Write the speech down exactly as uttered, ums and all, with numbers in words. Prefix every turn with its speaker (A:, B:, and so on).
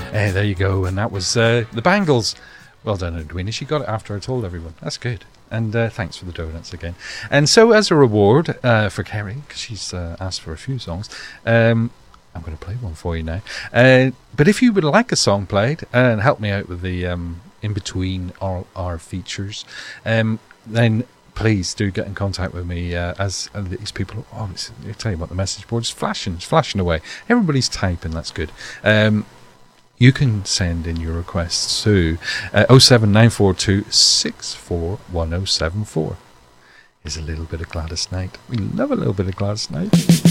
A: Uh, there you go. And that was uh, the Bangles. Well done, Edwina. She got it after I told everyone. That's good. And uh, thanks for the donuts again. And so as a reward uh, for Kerry, because she's uh, asked for a few songs, um, I'm going to play one for you now. Uh, but if you would like a song played and help me out with the um, in between our, our features, um, then please do get in contact with me. Uh, as uh, these people, oh, it's, I tell you what, the message board is flashing, it's flashing away. Everybody's typing. That's good. Um, you can send in your requests to uh, oh seven nine four two six four one oh seven four. Here's a little bit of Gladys Knight. We love a little bit of Gladys Knight.